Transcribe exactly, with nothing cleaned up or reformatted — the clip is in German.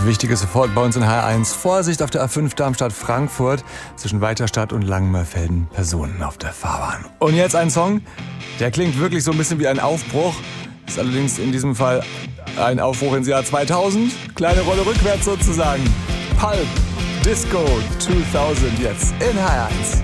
Wichtiges sofort bei uns in H R eins. Vorsicht auf der A fünf Darmstadt-Frankfurt. Zwischen Weiterstadt und Langenmörfelden Personen auf der Fahrbahn. Und jetzt ein Song, der klingt wirklich so ein bisschen wie ein Aufbruch. Ist allerdings in diesem Fall ein Aufbruch ins Jahr zweitausend. Kleine Rolle rückwärts sozusagen. Pulp Disco zweitausend jetzt in H R eins.